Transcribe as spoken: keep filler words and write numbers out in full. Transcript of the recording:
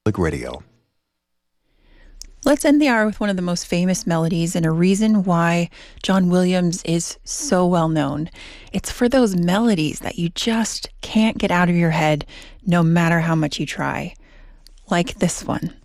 Radio. Let's end the hour with one of the most famous melodies and a reason why John Williams is so well known. It's for those melodies that you just can't get out of your head no matter how much you try. Like this one.